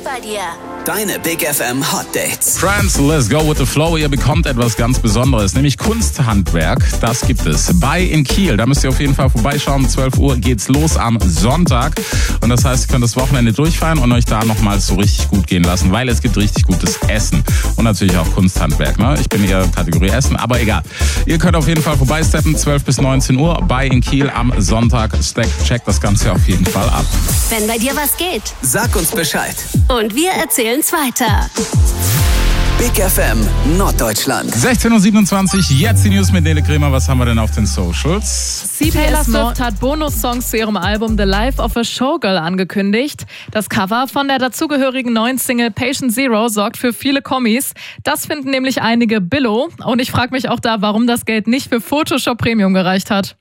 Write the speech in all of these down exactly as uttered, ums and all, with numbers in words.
geht bei dir? Deine Big F M Hot Dates. Friends, let's go with the flow. Ihr bekommt etwas ganz Besonderes, nämlich Kunsthandwerk. Das gibt es bei in Kiel. Da müsst ihr auf jeden Fall vorbeischauen. Um zwölf Uhr geht's los am Sonntag. Und das heißt, ihr könnt das Wochenende durchfeiern und euch da nochmal so richtig gut gehen lassen, weil es gibt richtig gutes Essen. Und natürlich auch Kunsthandwerk. Ne? Ich bin eher Kategorie Essen, aber egal. Ihr könnt auf jeden Fall vorbeisteppen, zwölf bis neunzehn Uhr bei in Kiel am Sonntag. Checkt das Ganze auf jeden Fall ab. Wenn bei dir was geht. Sag uns Bescheid. Und wir erzählen's weiter. Big F M Norddeutschland. sechzehn Uhr siebenundzwanzig, jetzt die News mit Nele Kremer. Was haben wir denn auf den Socials? Taylor Swift hat Bonussongs zu ihrem Album The Life of a Showgirl angekündigt. Das Cover von der dazugehörigen neuen Single Patient Zero sorgt für viele Kommis. Das finden nämlich einige Billo. Und ich frage mich auch da, warum das Geld nicht für Photoshop Premium gereicht hat.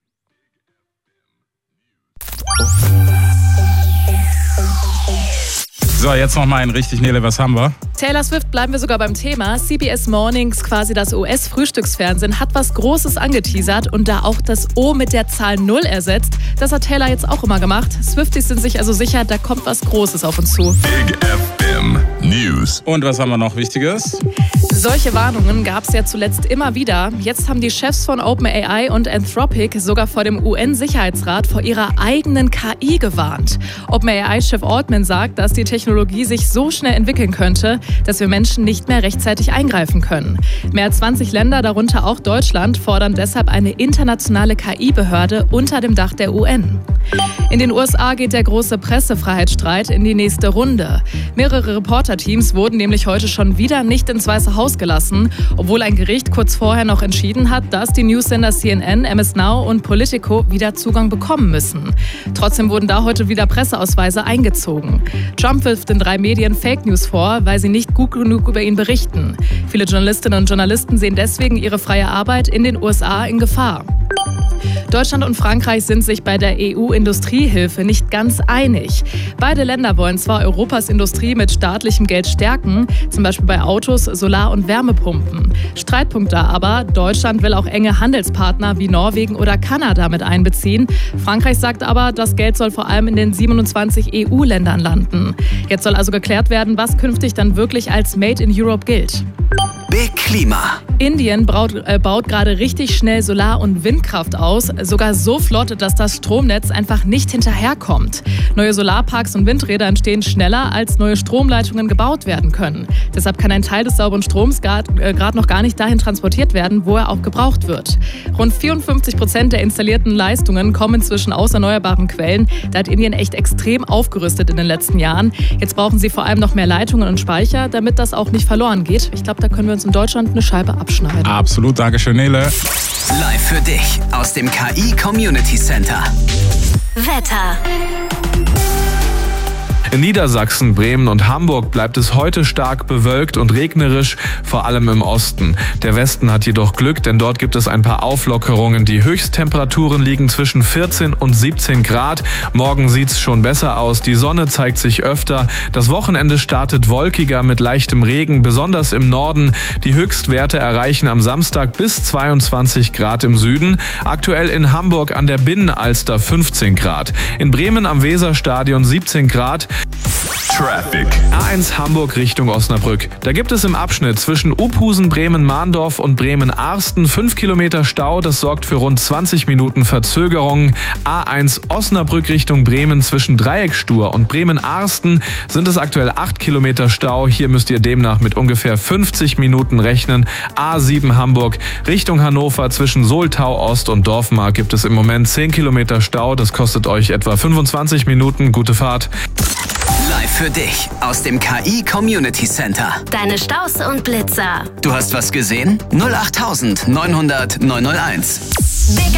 So, jetzt noch mal ein richtig, Nele, was haben wir? Taylor Swift, bleiben wir sogar beim Thema. C B S Mornings, quasi das U S-Frühstücksfernsehen, hat was Großes angeteasert und da auch das O mit der Zahl null ersetzt. Das hat Taylor jetzt auch immer gemacht. Swifties sind sich also sicher, da kommt was Großes auf uns zu. Big F M News. Und was haben wir noch Wichtiges? Solche Warnungen gab es ja zuletzt immer wieder. Jetzt haben die Chefs von OpenAI und Anthropic sogar vor dem U N-Sicherheitsrat vor ihrer eigenen K I gewarnt. OpenAI-Chef Altman sagt, dass die Technologie sich so schnell entwickeln könnte, dass wir Menschen nicht mehr rechtzeitig eingreifen können. Mehr als zwanzig Länder, darunter auch Deutschland, fordern deshalb eine internationale K I-Behörde unter dem Dach der U N. In den U S A geht der große Pressefreiheitsstreit in die nächste Runde. Mehrere Reporterteams wurden nämlich heute schon wieder nicht ins Weiße Haus gelassen, obwohl ein Gericht kurz vorher noch entschieden hat, dass die Newssender C N N, M S Now und Politico wieder Zugang bekommen müssen. Trotzdem wurden da heute wieder Presseausweise eingezogen. Trump wirft den drei Medien Fake News vor, weil sie nicht gut genug über ihn berichten. Viele Journalistinnen und Journalisten sehen deswegen ihre freie Arbeit in den U S A in Gefahr. Deutschland und Frankreich sind sich bei der E U-Industriehilfe nicht ganz einig. Beide Länder wollen zwar Europas Industrie mit staatlichem Geld stärken, zum Beispiel bei Autos, Solar- und Wärmepumpen. Streitpunkt da aber, Deutschland will auch enge Handelspartner wie Norwegen oder Kanada mit einbeziehen. Frankreich sagt aber, das Geld soll vor allem in den siebenundzwanzig E U-Ländern landen. Jetzt soll also geklärt werden, was künftig dann wirklich als Made in Europe gilt. Big Klima. Indien baut, äh, baut gerade richtig schnell Solar- und Windkraft aus, sogar so flott, dass das Stromnetz einfach nicht hinterherkommt. Neue Solarparks und Windräder entstehen schneller, als neue Stromleitungen gebaut werden können. Deshalb kann ein Teil des sauberen Stroms gerade äh, noch gar nicht dahin transportiert werden, wo er auch gebraucht wird. Rund vierundfünfzig Prozent der installierten Leistungen kommen inzwischen aus erneuerbaren Quellen. Da hat Indien echt extrem aufgerüstet in den letzten Jahren. Jetzt brauchen sie vor allem noch mehr Leitungen und Speicher, damit das auch nicht verloren geht. Ich glaube, da können wir uns in Deutschland eine Scheibe abschneiden. Absolut, danke schön, Nele. Live für dich aus dem K I Community Center. Wetter. In Niedersachsen, Bremen und Hamburg bleibt es heute stark bewölkt und regnerisch, vor allem im Osten. Der Westen hat jedoch Glück, denn dort gibt es ein paar Auflockerungen. Die Höchsttemperaturen liegen zwischen vierzehn und siebzehn Grad. Morgen sieht's schon besser aus. Die Sonne zeigt sich öfter. Das Wochenende startet wolkiger mit leichtem Regen, besonders im Norden. Die Höchstwerte erreichen am Samstag bis zweiundzwanzig Grad im Süden. Aktuell in Hamburg an der Binnenalster fünfzehn Grad. In Bremen am Weserstadion siebzehn Grad. Traffic. A eins Hamburg Richtung Osnabrück. Da gibt es im Abschnitt zwischen Uphusen, Bremen-Mahndorf und Bremen-Arsten fünf Kilometer Stau. Das sorgt für rund zwanzig Minuten Verzögerung. A eins Osnabrück Richtung Bremen zwischen Dreieckstur und Bremen-Arsten sind es aktuell acht Kilometer Stau. Hier müsst ihr demnach mit ungefähr fünfzig Minuten rechnen. A sieben Hamburg Richtung Hannover zwischen Soltau Ost und Dorfmark gibt es im Moment zehn Kilometer Stau. Das kostet euch etwa fünfundzwanzig Minuten. Gute Fahrt. Live für dich aus dem K I Community Center. Deine Staus und Blitzer. Du hast was gesehen? null acht neun null null neun null eins. Big